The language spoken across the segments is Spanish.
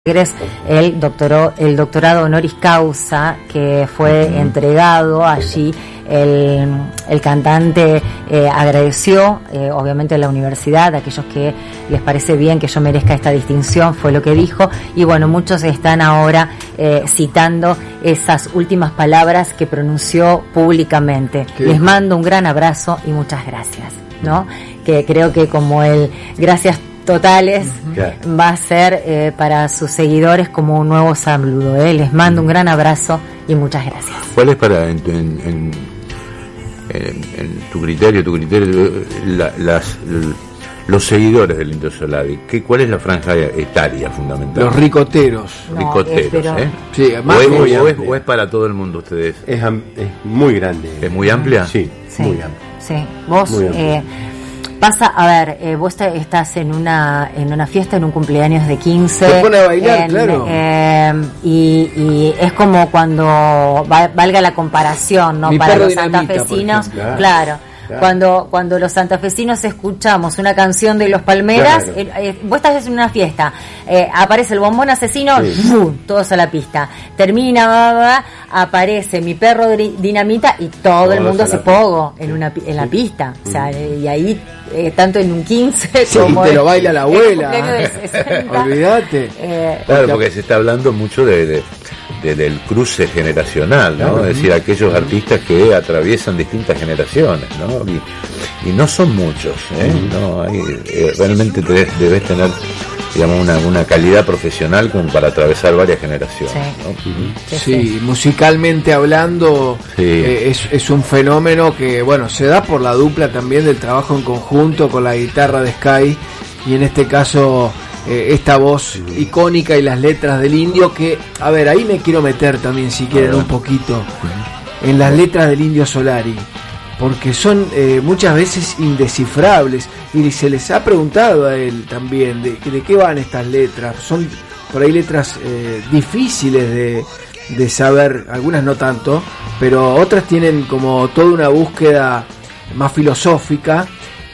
el doctorado honoris causa que fue entregado allí. El cantante agradeció obviamente a la universidad, a aquellos que les parece bien que yo merezca esta distinción, fue lo que dijo, y bueno, muchos están ahora citando esas últimas palabras que pronunció públicamente. Les mando un gran abrazo y muchas gracias, ¿no? Que creo que como el gracias totales va a ser para sus seguidores como un nuevo saludo. Les mando un gran abrazo y muchas gracias. ¿Cuál es para en tu criterio los seguidores del Indio Solari? ¿Cuál es la franja etaria fundamental? Los ricoteros. Sí, o es para todo el mundo ustedes? Es muy grande. ¿Es muy amplia? Sí, muy amplia. Sí, vos pasa, a ver, vos estás en una fiesta, en un cumpleaños de 15. Te pone a bailar, claro. Y es como cuando, valga la comparación, ¿no? Para los santafesinos, claro. Cuando los santafesinos escuchamos una canción de Los Palmeras, vos estás en una fiesta, aparece el bombón asesino, todos a la pista, termina, aparece Mi Perro Dinamita y todo el mundo se pogo en la pista, o sea, y ahí tanto en un 15 como te lo baila la abuela, olvídate. Claro, porque se está hablando mucho del cruce generacional, ¿no? Es decir, aquellos artistas que atraviesan distintas generaciones, ¿no? Y no son muchos, no hay, realmente debes tener, digamos, una calidad profesional como para atravesar varias generaciones, ¿no? Sí, musicalmente hablando, es un fenómeno que, bueno, se da por la dupla también del trabajo en conjunto con la guitarra de Sky, y en este caso esta voz icónica y las letras del Indio, que, a ver, ahí me quiero meter también, si quieren, un poquito en las letras del Indio Solari, porque son muchas veces indescifrables, y se les ha preguntado a él también de qué van estas letras. Son por ahí letras difíciles de saber, algunas no tanto, pero otras tienen como toda una búsqueda más filosófica,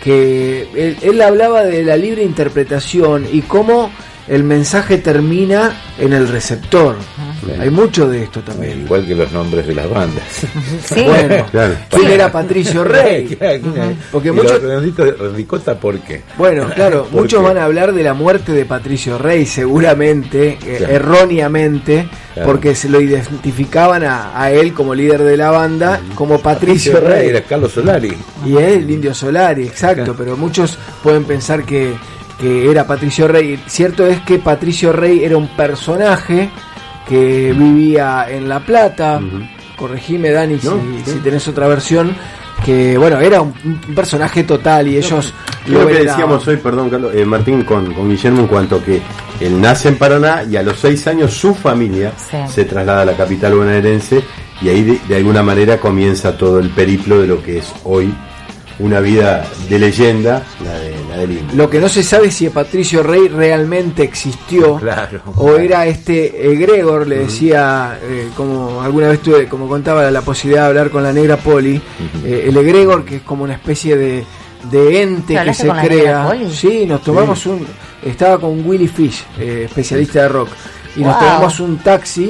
que él hablaba de la libre interpretación y cómo el mensaje termina en el receptor. Hay mucho de esto también. Igual que los nombres de las bandas. Sí. Bueno, ¿quién era Patricio Rey? Porque muchos Ricota, ¿por qué? Bueno, claro, muchos van a hablar de la muerte de Patricio Rey, seguramente, erróneamente, porque se lo identificaban a él como líder de la banda, como Patricio Rey. Era Carlos Solari. Y es el Indio Solari, exacto, pero muchos pueden pensar que era Patricio Rey. Cierto es que Patricio Rey era un personaje que vivía en La Plata. Corregime, Dani, si tenés otra versión, que bueno, era un personaje total, y ellos lo que decíamos hoy, perdón, Carlos, Martín, con Guillermo, en cuanto que él nace en Paraná y a los 6 años su familia se traslada a la capital bonaerense, y ahí de alguna manera comienza todo el periplo de lo que es hoy una vida de leyenda, la del Indio. Lo que no se sabe es si Patricio Rey realmente existió, o era egregor, le decía, como alguna vez tuve, como contaba, la posibilidad de hablar con la negra Poli, el egregor, que es como una especie de ente que se crea. Sí, nos tomamos estaba con Willy Fish, especialista de rock, y nos tomamos un taxi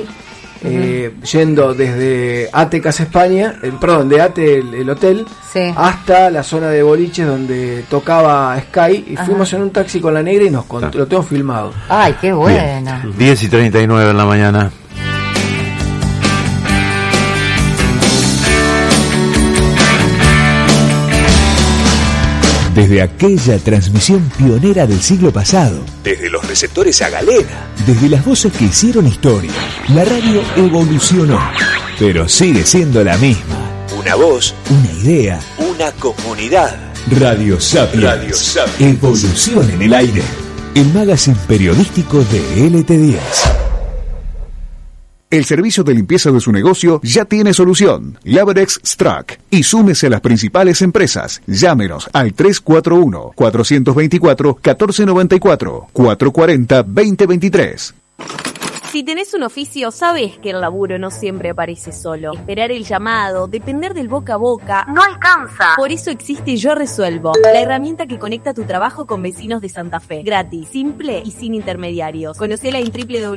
yendo desde Ate Casa España, de Ate el hotel, hasta la zona de boliches donde tocaba Sky, y fuimos en un taxi con la negra y lo tengo filmado. Ay, qué buena. 10:39 en la mañana. Desde aquella transmisión pionera del siglo pasado, desde los receptores a galera, desde las voces que hicieron historia, la radio evolucionó, pero sigue siendo la misma. Una voz, una idea, una comunidad. Radio Sapiens. Evolución en el aire. El magazine periodístico de LT10. El servicio de limpieza de su negocio ya tiene solución. Laverex Strack. Y súmese a las principales empresas. Llámenos al 341-424-1494, 440-2023. Si tenés un oficio, sabés que el laburo no siempre aparece solo. Esperar el llamado, depender del boca a boca, no alcanza. Por eso existe Yo Resuelvo, la herramienta que conecta tu trabajo con vecinos de Santa Fe. Gratis, simple y sin intermediarios. Conocela en www